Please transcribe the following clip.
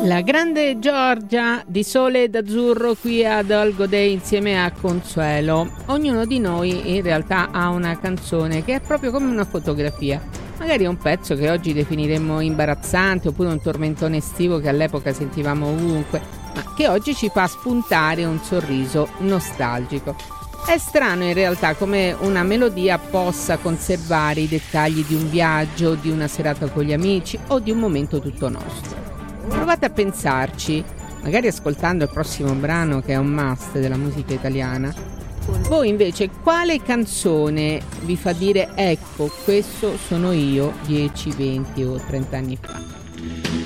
La grande Giorgia di Sole d'Azzurro qui ad All Goday insieme a Consuelo. Ognuno di noi in realtà ha una canzone che è proprio come una fotografia. Magari è un pezzo che oggi definiremmo imbarazzante, oppure un tormentone estivo che all'epoca sentivamo ovunque, ma che oggi ci fa spuntare un sorriso nostalgico. È strano in realtà come una melodia possa conservare i dettagli di un viaggio, di una serata con gli amici o di un momento tutto nostro. Provate a pensarci, magari ascoltando il prossimo brano che è un must della musica italiana. Voi invece quale canzone vi fa dire ecco, questo sono io 10, 20 o 30 anni fa?